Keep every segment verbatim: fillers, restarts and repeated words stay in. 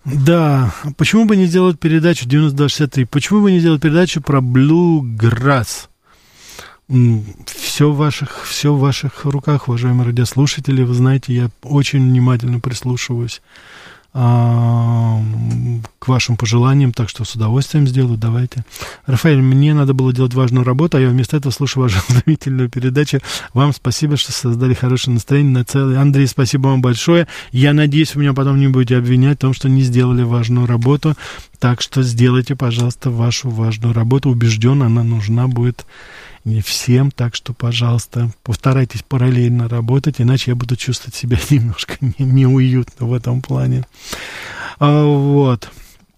Да, почему бы не сделать передачу девяносто два шестьдесят три? Почему бы не сделать передачу про Bluegrass? Все в ваших, все в ваших руках, уважаемые радиослушатели. Вы знаете, я очень внимательно прислушиваюсь а, к вашим пожеланиям, так что с удовольствием сделаю. Давайте. Рафаэль, мне надо было делать важную работу, а я вместо этого слушаю вашу удивительную передачу. Вам спасибо, что создали хорошее настроение на целый. Андрей, спасибо вам большое. Я надеюсь, вы меня потом не будете обвинять в том, что не сделали важную работу. Так что сделайте, пожалуйста, вашу важную работу. Убежден, она нужна будет не всем, так что, пожалуйста, постарайтесь параллельно работать, иначе я буду чувствовать себя немножко не, неуютно в этом плане. А, вот.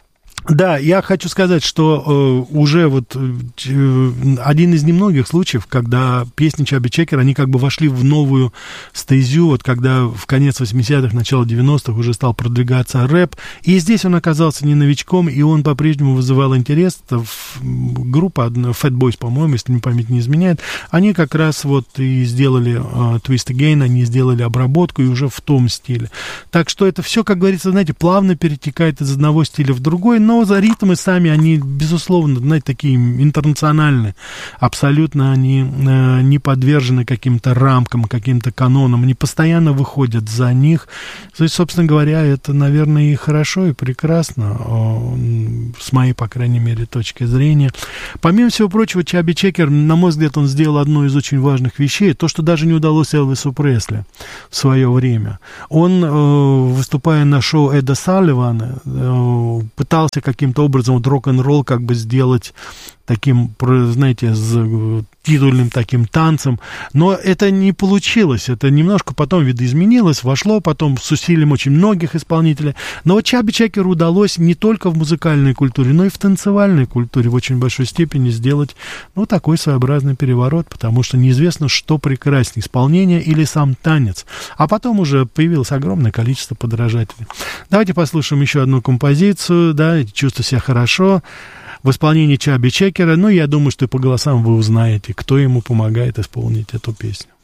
Да, я хочу сказать, что э, уже вот э, один из немногих случаев, когда песни Чаби Чекера, они как бы вошли в новую стезю, вот когда в конец восьмидесятых, начало девяностых уже стал продвигаться рэп, и здесь он оказался не новичком, и он по-прежнему вызывал интерес. Группа Fat Boys, по-моему, если мне память не изменяет, они как раз вот и сделали э, Twist Again, они сделали обработку и уже в том стиле. Так что это все, как говорится, знаете, плавно перетекает из одного стиля в другой, но за ритмы сами, они, безусловно, знаете, такие интернациональные. Абсолютно они э, не подвержены каким-то рамкам, каким-то канонам. Они постоянно выходят за них. То есть, собственно говоря, это, наверное, и хорошо, и прекрасно, э, с моей, по крайней мере, точки зрения. Помимо всего прочего, Чаби Чекер, на мой взгляд, он сделал одну из очень важных вещей. То, что даже не удалось Элвису Пресли в свое время. Он, э, выступая на шоу Эда Салливана, э, пытался каким-то образом вот рок-н-ролл как бы сделать таким, знаете, с титульным таким танцем, но это не получилось, это немножко потом видоизменилось, вошло потом с усилием очень многих исполнителей, но вот Чаби Чекеру удалось не только в музыкальной культуре, но и в танцевальной культуре в очень большой степени сделать, ну, такой своеобразный переворот, потому что неизвестно, что прекраснее, исполнение или сам танец, а потом уже появилось огромное количество подражателей. Давайте послушаем еще одну композицию, да, «Чувствую себя хорошо», в исполнении Чаби Чекера. Ну, я думаю, что и по голосам вы узнаете, кто ему помогает исполнить эту песню.